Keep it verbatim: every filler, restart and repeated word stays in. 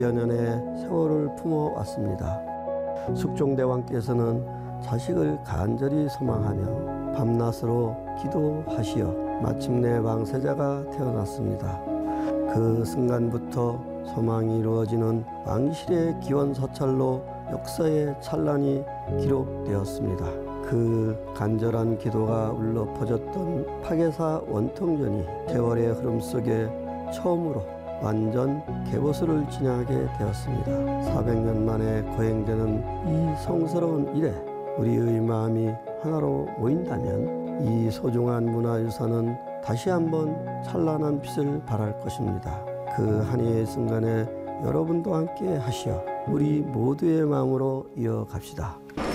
연년의 세월을 품어왔습니다. 숙종대왕께서는 자식을 간절히 소망하며 밤낮으로 기도하시어 마침내 왕세자가 태어났습니다. 그 순간부터 소망이 이루어지는 왕실의 기원사찰로 역사의 찬란이 기록되었습니다. 그 간절한 기도가 울려 퍼졌던 파괴사 원통전이 세월의 흐름 속에 처음으로 완전 개보수를 지나게 되었습니다. 사백 년 만에 거행되는 이 성스러운 일에 우리의 마음이 하나로 모인다면 이 소중한 문화유산은 다시 한번 찬란한 빛을 발할 것입니다. 그 한해의 순간에 여러분도 함께 하시어 우리 모두의 마음으로 이어갑시다.